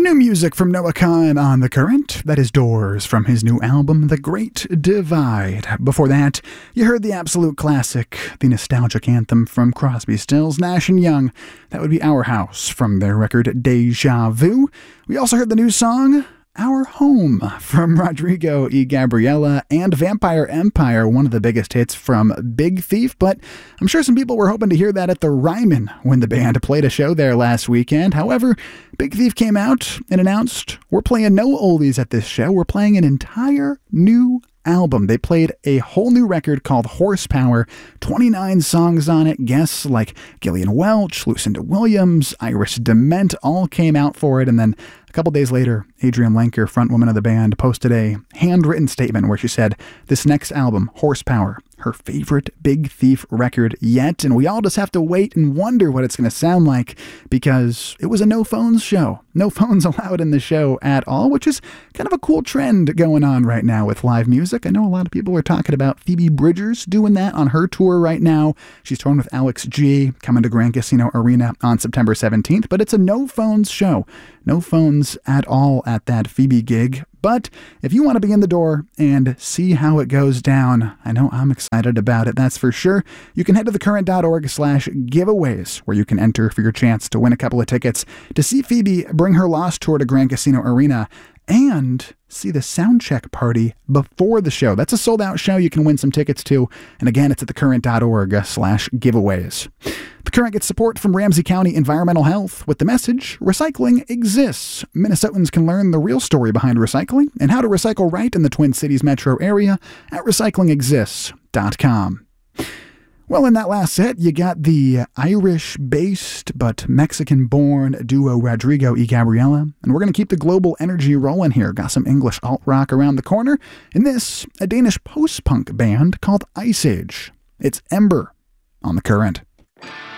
New music from Noah Kahan on The Current. That is Doors from his new album, The Great Divide. Before that, you heard the absolute classic, the nostalgic anthem from Crosby, Stills, Nash & Young. That would be Our House from their record Deja Vu. We also heard the new song, Our Home from Rodrigo y Gabriela, and Vampire Empire, one of the biggest hits from Big Thief, but I'm sure some people were hoping to hear that at the Ryman when the band played a show there last weekend. However, Big Thief came out and announced, we're playing no oldies at this show, we're playing an entire new album. They played a whole new record called Horsepower, 29 songs on it. Guests like Gillian Welch, Lucinda Williams, Iris DeMent all came out for it, and then a couple days later, Adrienne Lenker, frontwoman of the band, posted a handwritten statement where she said, this next album, Horsepower, her favorite Big Thief record yet, and we all just have to wait and wonder what it's going to sound like, because it was a no-phones show. No phones allowed in the show at all, which is kind of a cool trend going on right now with live music. I know a lot of people are talking about Phoebe Bridgers doing that on her tour right now. She's touring with Alex G, coming to Grand Casino Arena on September 17th, but it's a no-phones show. No phones at all at that Phoebe gig. But if you want to be in the door and see how it goes down, I know I'm excited about it, that's for sure. You can head to thecurrent.org/giveaways, where you can enter for your chance to win a couple of tickets to see Phoebe bring her Lost tour to Grand Casino Arena and see the Soundcheck Party before the show. That's a sold-out show you can win some tickets to. And again, it's at thecurrent.org/giveaways. The Current gets support from Ramsey County Environmental Health with the message, recycling exists. Minnesotans can learn the real story behind recycling and how to recycle right in the Twin Cities metro area at recyclingexists.com. Well, in that last set, you got the Irish-based but Mexican-born duo Rodrigo y Gabriela, and we're going to keep the global energy rolling here. Got some English alt-rock around the corner. In this, a Danish post-punk band called Ice Age. It's Ember on The Current.